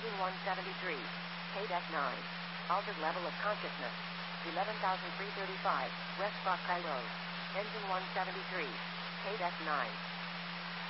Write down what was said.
Engine 173. KDEC 9. Altered level of consciousness. 11,335. West Bokai Road. Engine 173. KDEC 9.